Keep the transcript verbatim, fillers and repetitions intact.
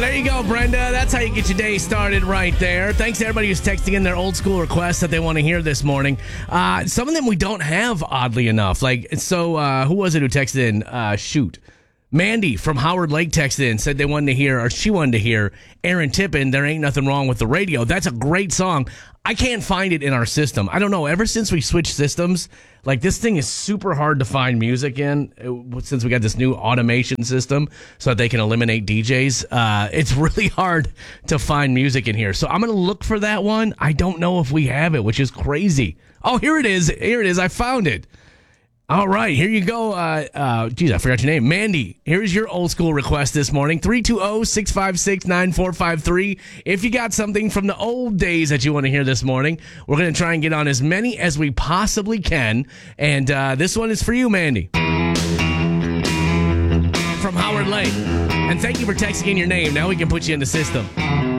there you go, Brenda. That's how you get your day started right there. Thanks to everybody who's texting in their old school requests that they want to hear this morning. Uh, some of them we don't have, oddly enough. Like, so uh, who was it who texted in? Uh, shoot. Mandy from Howard Lake texted in, said they wanted to hear, or she wanted to hear, Aaron Tippin, There Ain't Nothing Wrong with the Radio. That's a great song. I can't find it in our system. I don't know. Ever since we switched systems, like this thing is super hard to find music in uh, since we got this new automation system so that they can eliminate D Js. Uh, it's really hard to find music in here. So I'm going to look for that one. I don't know if we have it, which is crazy. Oh, here it is. Here it is. I found it. All right, here you go. Uh, uh, geez, I forgot your name. Mandy, here's your old school request this morning. three two zero, six five six, nine four five three. If you got something from the old days that you want to hear this morning, we're going to try and get on as many as we possibly can. And uh, this one is for you, Mandy. From Howard Lake. And thank you for texting in your name. Now we can put you in the system.